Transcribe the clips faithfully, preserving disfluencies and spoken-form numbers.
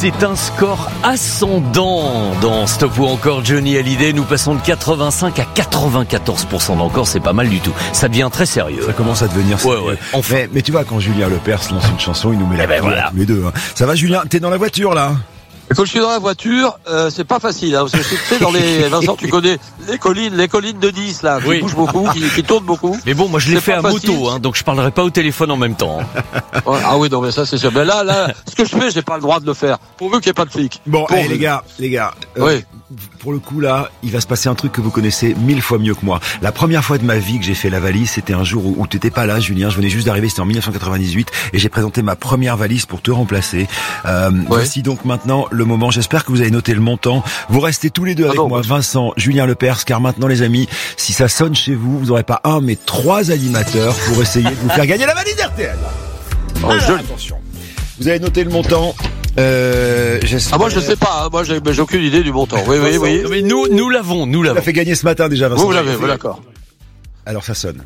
c'est un score ascendant dans Stop ou encore Johnny Hallyday. Nous passons de quatre-vingt-cinq à quatre-vingt-quatorze pour cent d'encore, c'est pas mal du tout. Ça devient très sérieux. Ça commence à devenir sérieux. Ouais, ouais. Enfin. Mais, mais tu vois, quand Julien Lepers lance une chanson, il nous met la ben voilà. tous les deux. Hein. Ça va, Julien? T'es dans la voiture là? Quand je suis dans la voiture, euh, c'est pas facile, hein, parce que tu sais, dans les, Vincent, tu connais les collines, les collines de dix, là, qui oui. bougent beaucoup, qui, qui tournent beaucoup. Mais bon, moi, je l'ai c'est fait à facile. moto, hein, donc je parlerai pas au téléphone en même temps. Hein. Ouais, ah oui, non, mais ça, c'est sûr. Mais là, là, ce que je fais, j'ai pas le droit de le faire. Pourvu qu'il n'y ait pas de flic. Bon, Pourvu. hey, les gars, les gars. Euh, oui. Pour le coup, là, il va se passer un truc que vous connaissez mille fois mieux que moi. La première fois de ma vie que j'ai fait la valise, c'était un jour où, où t'étais pas là, Julien. Je venais juste d'arriver, c'était en dix-neuf cent quatre-vingt-dix-huit, et j'ai présenté ma première valise pour te remplacer. Euh, ouais. Voici donc maintenant le moment. J'espère que vous avez noté le montant. Vous restez tous les deux avec ah non, moi, Vincent, Julien Lepers, car maintenant, les amis, si ça sonne chez vous, vous n'aurez pas un, mais trois animateurs pour essayer de vous faire gagner la valise R T L. Oh, Alors, attention. Vous avez noté le montant. Euh, ah moi je sais pas, hein. Moi j'ai, j'ai aucune idée du montant. Oui oui oui. Mais nous nous l'avons, nous l'avons. On l'a fait gagner ce matin déjà, Vincent. Vous, vous l'avez, vous, d'accord. Alors ça sonne.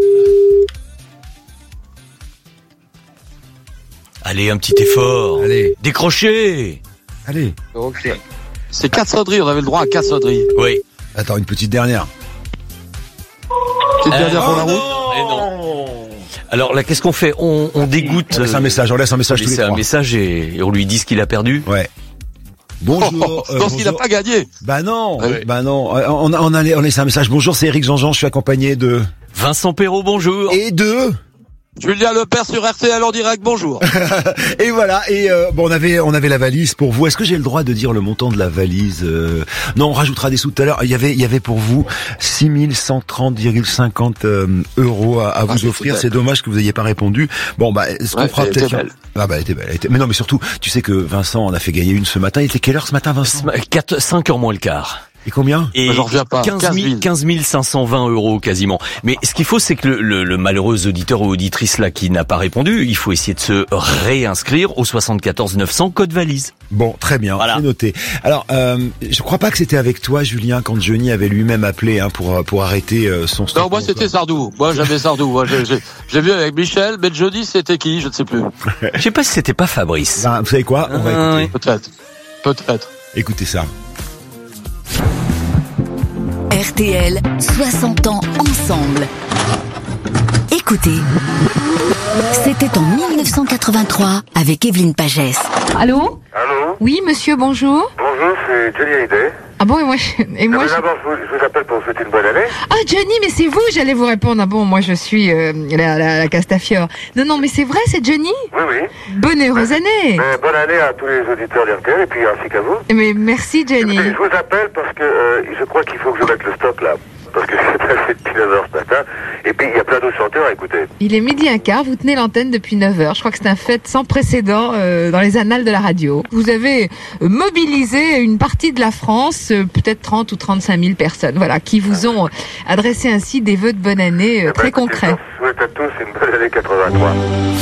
Allez, un petit effort. Allez, décrochez. Allez. Ok. C'est quatre sonneries, on avait le droit à quatre sonneries. Oui. Attends, une petite dernière. Petite euh, dernière pour la route. Et non. Alors là, qu'est-ce qu'on fait? On, on dégoûte. On laisse un message, on laisse un message. On laisse un message et, et on lui dit ce qu'il a perdu. Ouais. Bonjour. Oh, oh, euh, donc il n'a pas gagné. Bah non, ouais. bah non. On, on, a, on laisse un message. Bonjour, c'est Eric Jean-Jean. Je suis accompagné de Vincent Perrault. Bonjour. Et de Julien Lepers sur R T L en direct. Bonjour. Et voilà. Et euh, bon, on avait, on avait la valise pour vous. Est-ce que j'ai le droit de dire le montant de la valise? euh... Non, on rajoutera des sous tout à l'heure. Il y avait, il y avait pour vous six mille cent trente virgule cinquante euh, euros à, à vous ah, offrir. C'est dommage que vous n'ayez pas répondu. Bon, bah, ce qu'on ouais, fera peut-être. Belle. Ah bah, elle était belle. Elle était... Mais non, mais surtout, tu sais que Vincent en a fait gagner une ce matin. Il était quelle heure ce matin, Vincent? quatre, cinq heures moins le quart. Et combien? Et j'en reviens pas. quinze mille cinq cent vingt euros quasiment. Mais ce qu'il faut, c'est que le, le, le malheureux auditeur ou auditrice là qui n'a pas répondu, il faut essayer de se réinscrire au soixante-quatorze neuf cents code valise. Bon, très bien, voilà. C'est noté. Alors, euh, je crois pas que c'était avec toi, Julien, quand Johnny avait lui-même appelé hein, pour pour arrêter euh, son. Non, moi c'était Sardou. Moi j'avais Sardou. Moi j'ai, j'ai, j'ai vu avec Michel, mais Johnny c'était qui? Je ne sais plus. Je sais pas si c'était pas Fabrice. Ben, vous savez quoi? On va ah, écouter. Oui. Peut-être, peut-être. Écoutez ça. R T L, soixante ans ensemble. Écoutez, c'était en dix-neuf cent quatre-vingt-trois avec Evelyne Pagès. Allô? Allô? Oui, monsieur, bonjour. Bonjour, c'est Johnny Hallyday. Ah bon, et moi, je, et moi je... D'abord, je, je vous appelle pour vous souhaiter une bonne année. Ah, Johnny, mais c'est vous, j'allais vous répondre. Ah bon, moi, je suis euh, la, la, la Castafiore. Non, non, mais c'est vrai, c'est Johnny? Oui, oui. Bonne heureuse année. Mais bonne année à tous les auditeurs d'R T L et puis ainsi qu'à vous. Mais merci, Johnny. Écoutez, je vous appelle parce que euh, je crois qu'il faut que je mette le stop là. Parce que c'est passé depuis neuf heures ce matin. Et puis, il y a plein d'autres chanteurs à écouter. Il est midi un quart, vous tenez l'antenne depuis neuf heures. Je crois que c'est un fait sans précédent euh, dans les annales de la radio. Vous avez mobilisé une partie de la France, euh, peut-être trente ou trente-cinq mille personnes, voilà, qui vous ont adressé ainsi des vœux de bonne année euh, ben, très écoutez, concrets. Je souhaite à tous une bonne année quatre-vingt-trois.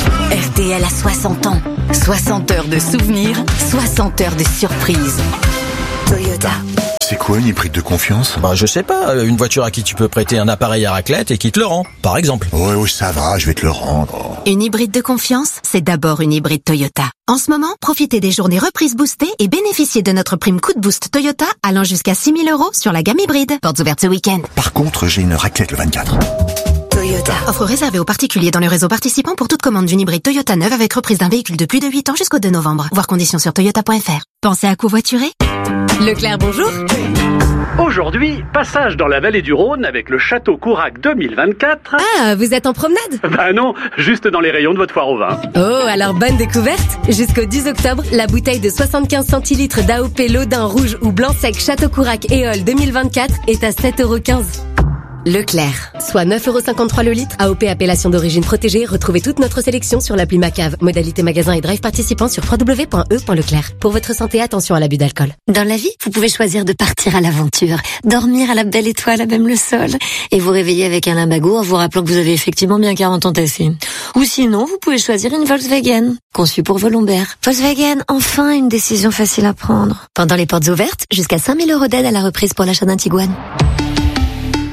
R T L a soixante ans. soixante heures de souvenirs, soixante heures de surprises. Toyota. C'est quoi une hybride de confiance? Bah je sais pas, une voiture à qui tu peux prêter un appareil à raclette et qui te le rend, par exemple. Ouais, ouais, ça va, je vais te le rendre. Une hybride de confiance, c'est d'abord une hybride Toyota. En ce moment, profitez des journées reprises boostées et bénéficiez de notre prime coup de boost Toyota allant jusqu'à six mille euros sur la gamme hybride. Portes ouvertes ce week-end. Par contre, j'ai une raclette le vingt-quatre. Toyota. Offre réservée aux particuliers dans le réseau participant pour toute commande d'une hybride Toyota neuve avec reprise d'un véhicule de plus de huit ans jusqu'au deux novembre. Voir conditions sur toyota point f r. Pensez à covoiturer? Leclerc, bonjour. Aujourd'hui, passage dans la vallée du Rhône avec le Château Courac deux mille vingt-quatre. Ah, vous êtes en promenade? Bah non, juste dans les rayons de votre foire au vin. Oh, alors bonne découverte. Jusqu'au dix octobre, la bouteille de soixante-quinze centilitres d'A O P Lodin rouge ou blanc sec Château Courac Éole deux mille vingt-quatre est à sept euros quinze. Leclerc, soit neuf euros cinquante-trois le litre, A O P appellation d'origine protégée. Retrouvez toute notre sélection sur l'appli Macave. Modalité magasin et drive participant sur w w w point e point leclerc. Pour votre santé, attention à l'abus d'alcool. Dans la vie, vous pouvez choisir de partir à l'aventure, dormir à la belle étoile, à même le sol, et vous réveiller avec un limbago en vous rappelant que vous avez effectivement bien quarante ans tassés. Ou sinon, vous pouvez choisir une Volkswagen, conçue pour vos lombaires. Volkswagen, enfin une décision facile à prendre. Pendant les portes ouvertes, jusqu'à cinq mille euros d'aide à la reprise pour l'achat d'un Tiguan.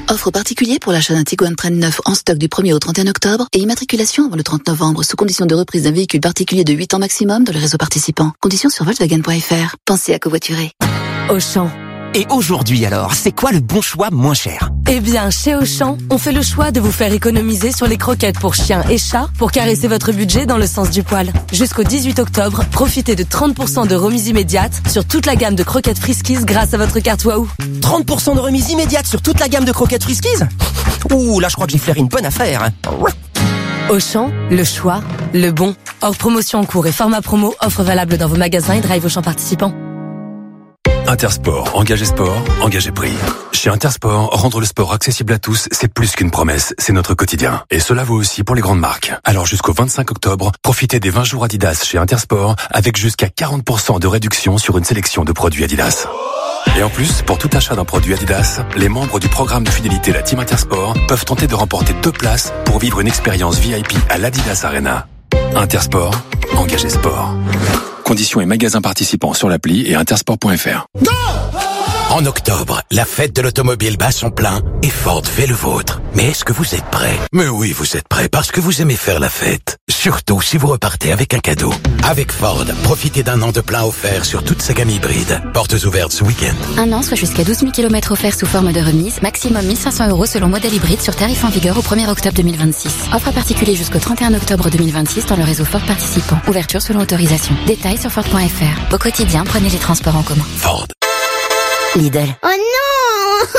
Offre particulière pour l'achat d'un Tiguan Trend neuf en stock du premier au trente et un octobre et immatriculation avant le trente novembre sous condition de reprise d'un véhicule particulier de huit ans maximum dans les réseaux participants. Conditions sur Volkswagen point F R. Pensez à covoiturer. Auchan. Et aujourd'hui alors, c'est quoi le bon choix moins cher? Eh bien, chez Auchan, on fait le choix de vous faire économiser sur les croquettes pour chiens et chats pour caresser votre budget dans le sens du poil. Jusqu'au dix-huit octobre, profitez de trente pour cent de remise immédiate sur toute la gamme de croquettes Friskies grâce à votre carte Wahoo. trente pour cent de remise immédiate sur toute la gamme de croquettes Friskies? Ouh, là je crois que j'ai flairé une bonne affaire. Auchan, le choix, le bon. Hors promotion en cours et format promo, offre valable dans vos magasins et drive Auchan participants. Intersport, engagez sport, engagez prix. Chez Intersport, rendre le sport accessible à tous, c'est plus qu'une promesse, c'est notre quotidien. Et cela vaut aussi pour les grandes marques. Alors jusqu'au vingt-cinq octobre, profitez des vingt jours Adidas chez Intersport avec jusqu'à quarante pour cent de réduction sur une sélection de produits Adidas. Et en plus, pour tout achat d'un produit Adidas, les membres du programme de fidélité La Team Intersport peuvent tenter de remporter deux places pour vivre une expérience V I P à l'Adidas Arena. Intersport, engagez sport. Conditions et magasins participants sur l'appli et intersport point F R. En octobre, la fête de l'automobile bat son plein et Ford fait le vôtre. Mais est-ce que vous êtes prêts? Mais oui, vous êtes prêts parce que vous aimez faire la fête. Surtout si vous repartez avec un cadeau. Avec Ford, profitez d'un an de plein offert sur toute sa gamme hybride. Portes ouvertes ce week-end. Un an, soit jusqu'à douze mille kilomètres offerts sous forme de remise, maximum mille cinq cents euros selon modèle hybride sur tarif en vigueur au premier octobre deux mille vingt-six. Offre à particulier jusqu'au trente et un octobre deux mille vingt-six dans le réseau Ford participant. Ouverture selon autorisation. Détails sur Ford point F R. Au quotidien, prenez les transports en commun. Ford. Lidl. Oh non!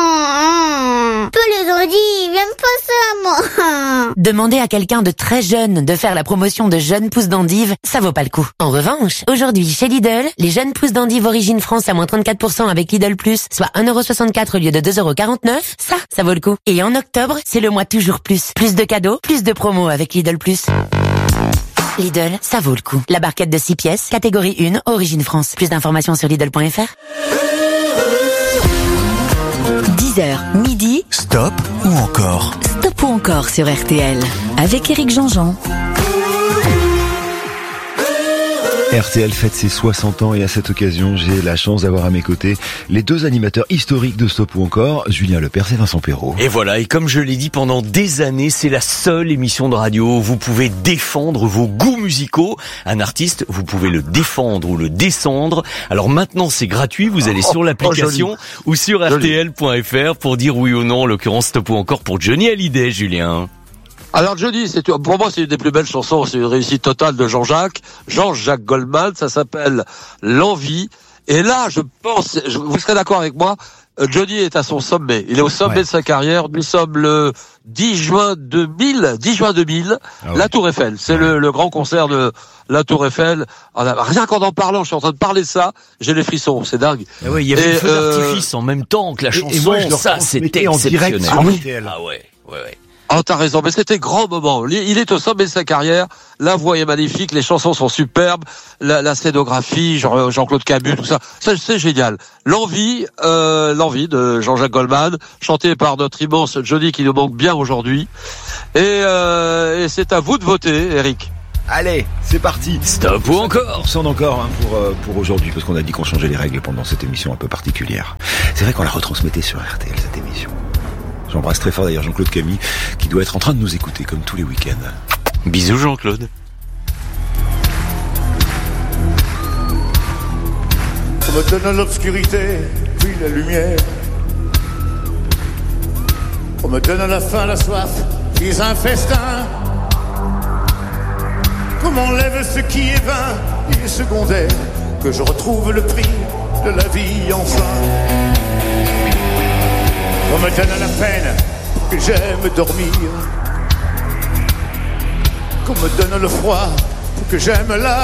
Peu les ordi, j'aime pas ça, moi. Demander à quelqu'un de très jeune de faire la promotion de jeunes pousses d'endives, ça vaut pas le coup. En revanche, aujourd'hui, chez Lidl, les jeunes pousses d'endives origine France à moins trente-quatre pour cent avec Lidl Plus, soit un euro soixante-quatre au lieu de deux euros quarante-neuf, ça, ça vaut le coup. Et en octobre, c'est le mois toujours plus. Plus de cadeaux, plus de promos avec Lidl Plus. Lidl, ça vaut le coup. La barquette de six pièces, catégorie un, origine France. Plus d'informations sur Lidl point F R. dix heures, midi. Stop ou encore? Stop ou encore sur R T L. Avec Éric Jean-Jean. R T L fête ses soixante ans et à cette occasion, j'ai la chance d'avoir à mes côtés les deux animateurs historiques de Stop ou encore, Julien Lepers et Vincent Perrault. Et voilà, et comme je l'ai dit pendant des années, c'est la seule émission de radio où vous pouvez défendre vos goûts musicaux. Un artiste, vous pouvez le défendre ou le descendre. Alors maintenant, c'est gratuit, vous allez sur l'application oh, ou sur R T L point F R pour dire oui ou non, en l'occurrence Stop ou encore pour Johnny Hallyday, Julien. Alors Johnny, c'est pour moi c'est une des plus belles chansons, c'est une réussite totale de Jean-Jacques, Jean-Jacques Goldman, ça s'appelle L'Envie. Et là, je pense, je, vous serez d'accord avec moi, Johnny est à son sommet. Il est au sommet ouais. de sa carrière. Nous sommes le dix juin deux mille, dix juin deux mille, ah ouais. la Tour Eiffel. C'est ouais. le, le grand concert de la Tour Eiffel. Rien qu'en en parlant, je suis en train de parler de ça, j'ai les frissons, c'est dingue. Et oui, il y avait et, le feu euh... d'artifice en même temps que la chanson. Et, et moi, je ça, c'était exceptionnel. Ah, oui. ah ouais, ouais, ouais. Ah, t'as raison, mais c'était grand moment. Il est au sommet de sa carrière. La voix est magnifique, les chansons sont superbes, la, la scénographie, Jean, Jean-Claude Camus, tout ça, ça c'est génial. L'envie, euh, l'envie de Jean-Jacques Goldman, chanté par notre immense Johnny qui nous manque bien aujourd'hui. Et, euh, et c'est à vous de voter, Eric. Allez, c'est parti. Stop ou encore. Sans encore hein, pour euh, pour aujourd'hui, parce qu'on a dit qu'on changeait les règles pendant cette émission un peu particulière. C'est vrai qu'on la retransmettait sur R T L cette émission. J'embrasse très fort d'ailleurs Jean-Claude Camille, qui doit être en train de nous écouter comme tous les week-ends. Bisous Jean-Claude. On me donne l'obscurité, puis la lumière. On me donne la faim, la soif, puis un festin. Qu'on m'enlève ce qui est vain et secondaire, que je retrouve le prix de la vie enfin. On me donne la peine que j'aime dormir. Qu'on me donne le froid que j'aime la